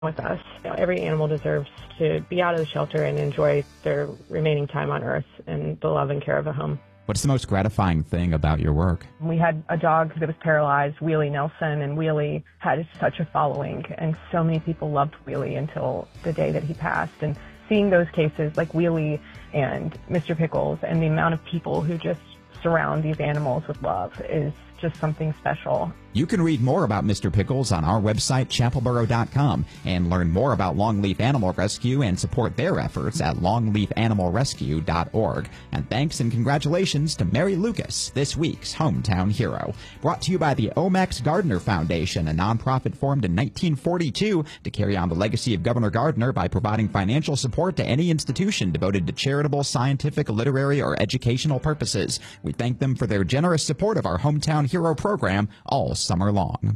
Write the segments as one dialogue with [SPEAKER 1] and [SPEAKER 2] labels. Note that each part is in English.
[SPEAKER 1] with us. Every animal deserves to be out of the shelter and enjoy their remaining time on Earth and the love and care of a home.
[SPEAKER 2] What's the most gratifying thing about your work?
[SPEAKER 1] We had a dog that was paralyzed, Wheelie Nelson, and Wheelie had such a following, and so many people loved Wheelie until the day that he passed. And seeing those cases like Wheelie and Mr. Pickles and the amount of people who just surround these animals with love is just something special.
[SPEAKER 2] You can read more about Mr. Pickles on our website, chapelboro.com, and learn more about Longleaf Animal Rescue and support their efforts at longleafanimalrescue.org. And thanks and congratulations to Mary Lucas, this week's Hometown Hero. Brought to you by the Omax Gardner Foundation, a nonprofit formed in 1942 to carry on the legacy of Governor Gardner by providing financial support to any institution devoted to charitable, scientific, literary, or educational purposes. We thank them for their generous support of our Hometown Hero program all summer long.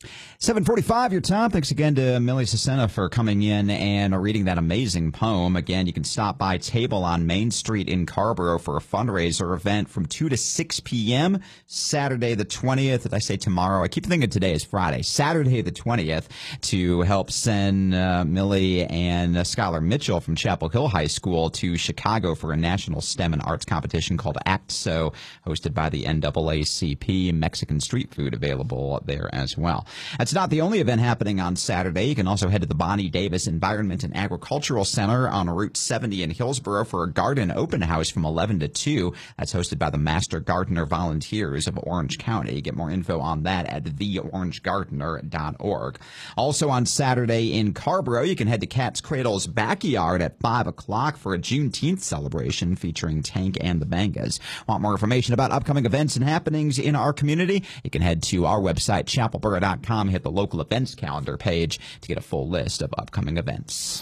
[SPEAKER 2] 7:45 your time. Thanks again to Millie Cicena for coming in and reading that amazing poem. Again, you can stop by Table on Main Street in Carrboro for a fundraiser event from 2 to 6 p.m. Saturday the 20th. Did I say tomorrow? I keep thinking today is Friday. Saturday the 20th to help send Millie and Skylar Mitchell from Chapel Hill High School to Chicago for a national STEM and arts competition called Act So, hosted by the NAACP. Mexican street food available there as well. That's not the only event happening on Saturday. You can also head to the Bonnie Davis Environment and Agricultural Center on Route 70 in Hillsboro for a garden open house from 11 to 2. That's hosted by the Master Gardener Volunteers of Orange County. Get more info on that at theorangegardener.org. Also on Saturday in Carrboro, you can head to Cat's Cradle's backyard at 5 o'clock for a Juneteenth celebration featuring Tank and the Bangas. Want more information about upcoming events and happenings in our community? You can head to our website, chapelboro.com. Hit the local events calendar page to get a full list of upcoming events.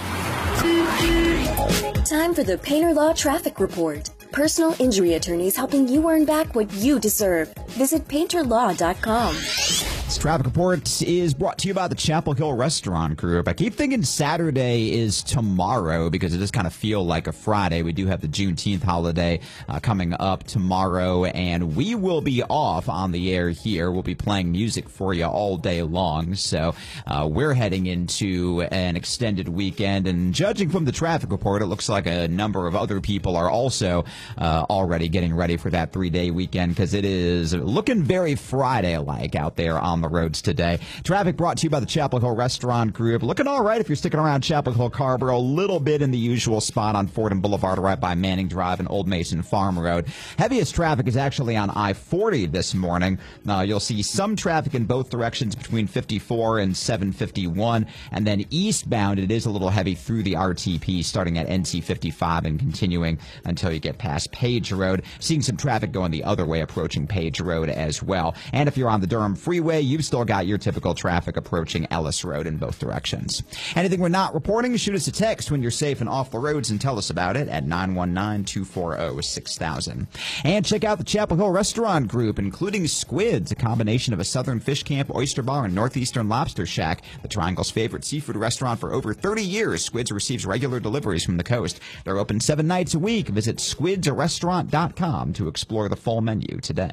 [SPEAKER 3] Time for the Painter Law Traffic Report. Personal injury attorneys helping you earn back what you deserve. Visit painterlaw.com.
[SPEAKER 2] This traffic report is brought to you by the Chapel Hill Restaurant Group. I keep thinking Saturday is tomorrow because it does kind of feel like a Friday. We do have the Juneteenth holiday coming up tomorrow, and we will be off on the air here. We'll be playing music for you all day long, so we're heading into an extended weekend, and judging from the traffic report, it looks like a number of other people are also already getting ready for that 3-day weekend because it is looking very Friday-like out there on the roads today. Traffic brought to you by the Chapel Hill Restaurant Group. Looking all right if you're sticking around Chapel Hill, Carrboro. A little bit in the usual spot on Fordham Boulevard right by Manning Drive and Old Mason Farm Road. Heaviest traffic is actually on I-40 this morning. You'll see some traffic in both directions between 54 and 751. And then eastbound, it is a little heavy through the RTP starting at NC 55 and continuing until you get past Page Road. Seeing some traffic going the other way approaching Page Road as well. And if you're on the Durham Freeway, you've still got your typical traffic approaching Ellis Road in both directions. Anything we're not reporting, shoot us a text when you're safe and off the roads and tell us about it at 919-240-6000. And check out the Chapel Hill Restaurant Group, including Squids, a combination of a Southern Fish Camp, Oyster Bar, and Northeastern Lobster Shack, the Triangle's favorite seafood restaurant for over 30 years. Squids receives regular deliveries from the coast. They're open 7 nights a week. Visit squidsrestaurant.com to explore the full menu today.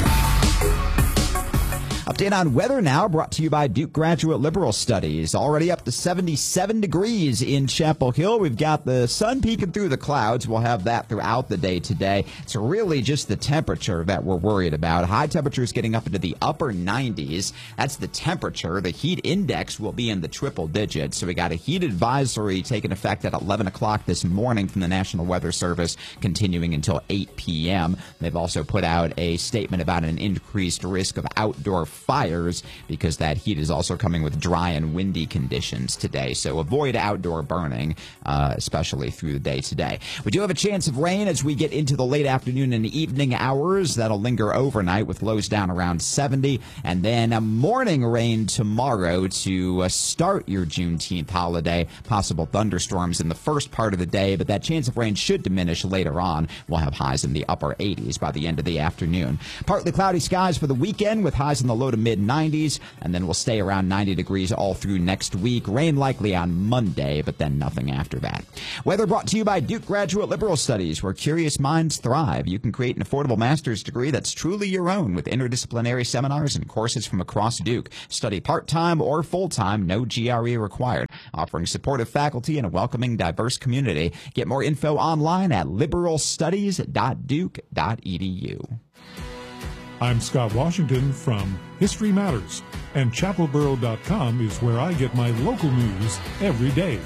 [SPEAKER 2] Update on weather now, brought to you by Duke Graduate Liberal Studies. Already up to 77 degrees in Chapel Hill. We've got the sun peeking through the clouds. We'll have that throughout the day today. It's really just the temperature that we're worried about. High temperatures getting up into the upper 90s. That's the temperature. The heat index will be in the triple digits. So we got a heat advisory taking effect at 11 o'clock this morning from the National Weather Service, continuing until 8 p.m. They've also put out a statement about an increased risk of outdoor fires because that heat is also coming with dry and windy conditions today. So avoid outdoor burning, especially through the day today. We do have a chance of rain as we get into the late afternoon and evening hours. That'll linger overnight with lows down around 70. And then a morning rain tomorrow to start your Juneteenth holiday. Possible thunderstorms in the first part of the day, but that chance of rain should diminish later on. We'll have highs in the upper 80s by the end of the afternoon. Partly cloudy skies for the weekend with highs in the low low to mid 90s, and then we'll stay around 90 degrees all through next week. Rain likely on Monday, but then nothing after that. Weather brought to you by Duke Graduate Liberal Studies, where curious minds thrive. You can create an affordable master's degree that's truly your own with interdisciplinary seminars and courses from across Duke. Study part-time or full-time, no GRE required. Offering supportive faculty and a welcoming, diverse community. Get more info online at liberalstudies.duke.edu.
[SPEAKER 4] I'm Scott Washington from History Matters, and chapelboro.com is where I get my local news every day.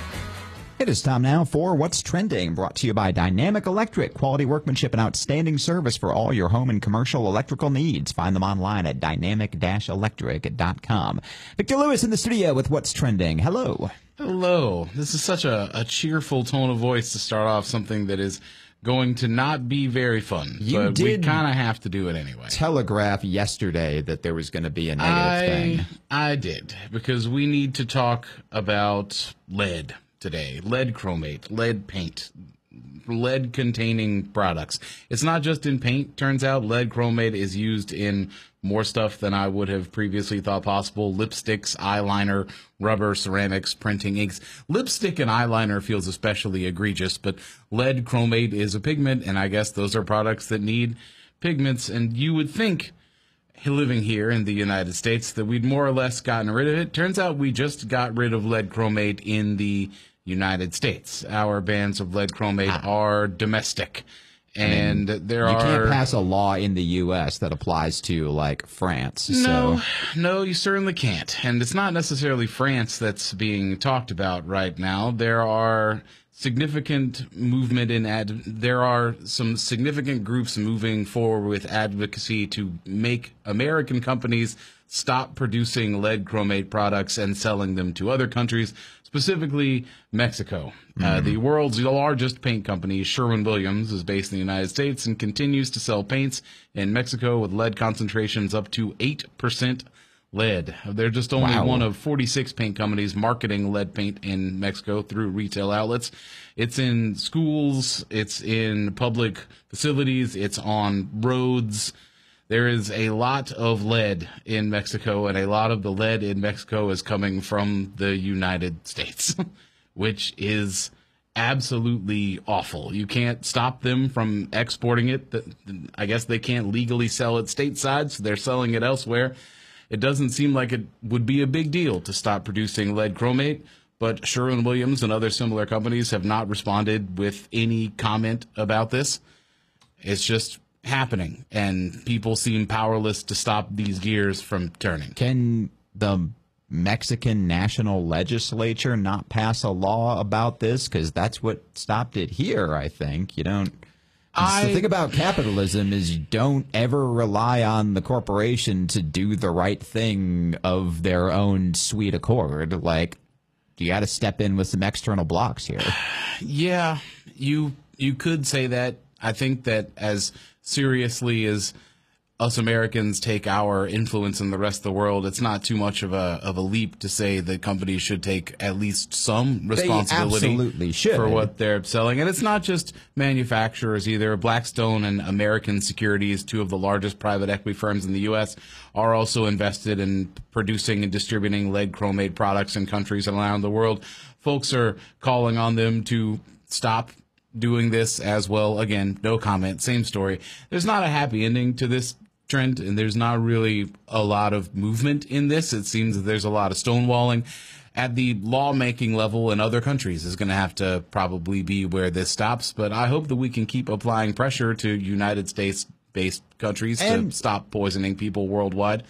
[SPEAKER 2] It is time now for What's Trending, brought to you by Dynamic Electric. Quality workmanship and outstanding service for all your home and commercial electrical needs. Find them online at dynamic-electric.com. Victor Lewis in the studio with What's Trending. Hello.
[SPEAKER 5] Hello. This is such a cheerful tone of voice to start off something that is going to not be very fun. But we kind of have to do it anyway.
[SPEAKER 2] Telegraph yesterday that there was going to be a negative thing.
[SPEAKER 5] I did, because we need to talk about lead today. Lead chromate, lead paint, lead-containing products. It's not just in paint. Turns out lead chromate is used in more stuff than I would have previously thought possible. Lipsticks, eyeliner, rubber, ceramics, printing inks. Lipstick and eyeliner feels especially egregious, but lead chromate is a pigment, and I guess those are products that need pigments. And you would think, living here in the United States, that we'd more or less gotten rid of it. Turns out we just got rid of lead chromate in the United States. Our bans of lead chromate are domestic. And you
[SPEAKER 2] can't pass a law in the U.S. that applies to, like, France.
[SPEAKER 5] No, you certainly can't. And it's not necessarily France that's being talked about right now. There are significant movement there are some significant groups moving forward with advocacy to make American companies stop producing lead chromate products and selling them to other countries, specifically Mexico. The world's largest paint company, Sherwin-Williams, is based in the United States and continues to sell paints in Mexico with lead concentrations up to 8% lead. They're just only one of 46 paint companies marketing lead paint in Mexico through retail outlets. It's in schools, it's in public facilities, it's on roads. There is a lot of lead in Mexico, and a lot of the lead in Mexico is coming from the United States, which is absolutely awful. You can't stop them from exporting it. I guess they can't legally sell it stateside, so they're selling it elsewhere. It doesn't seem like it would be a big deal to stop producing lead chromate, but Sherwin-Williams and other similar companies have not responded with any comment about this. It's just happening, and people seem powerless to stop these gears from turning.
[SPEAKER 2] Can the Mexican national legislature not pass a law about this? Because that's what stopped it here, I think. You don't... The thing about capitalism is you don't ever rely on the corporation to do the right thing of their own sweet accord. Like, you got to step in with some external blocks here.
[SPEAKER 5] Yeah, you could say that. I think that as seriously as us Americans take our influence in the rest of the world, it's not too much of a leap to say that companies should take at least some responsibility for what they're selling. And it's not just manufacturers either. Blackstone and American Securities, two of the largest private equity firms in the U.S., are also invested in producing and distributing lead chromate products in countries around the world. Folks are calling on them to stop doing this as well. Again, no comment, same story. There's not a happy ending to this trend, and there's not really a lot of movement in this. It seems that there's a lot of stonewalling at the lawmaking level in other countries is going to have to probably be where this stops. But I hope that we can keep applying pressure to United States-based countries to stop poisoning people worldwide.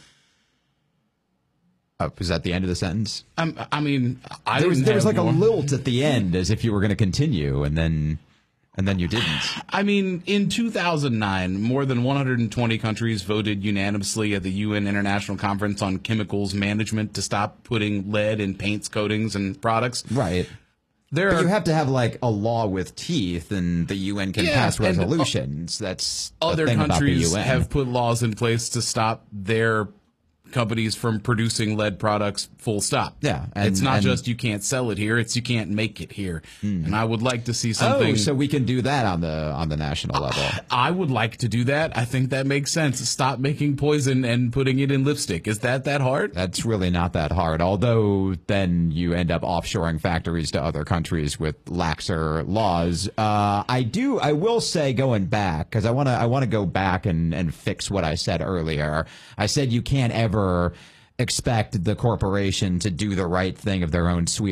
[SPEAKER 2] Was that the end of the sentence?
[SPEAKER 5] I mean,
[SPEAKER 2] there was like a lilt at the end as if you were going to continue, and then you didn't.
[SPEAKER 5] I mean, in 2009, more than 120 countries voted unanimously at the UN International Conference on Chemicals Management to stop putting lead in paints, coatings, and products.
[SPEAKER 2] Right. But you have to have like a law with teeth, and the UN can pass resolutions. That's
[SPEAKER 5] other
[SPEAKER 2] the thing
[SPEAKER 5] countries
[SPEAKER 2] about the UN.
[SPEAKER 5] Have put laws in place to stop their companies from producing lead products, full stop.
[SPEAKER 2] Yeah.
[SPEAKER 5] It's not just you can't sell it here, it's you can't make it here. And I would like to see something.
[SPEAKER 2] Oh, so we can do that on the national level.
[SPEAKER 5] I would like to do that. I think that makes sense. Stop making poison and putting it in lipstick. Is that hard?
[SPEAKER 2] That's really not that hard, although then you end up offshoring factories to other countries with laxer laws. I will say, going back, because I want to go back and fix what I said earlier. I said you can't ever expect the corporation to do the right thing of their own sweet